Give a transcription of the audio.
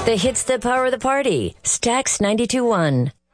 The hits that power the party. Stax 92.1.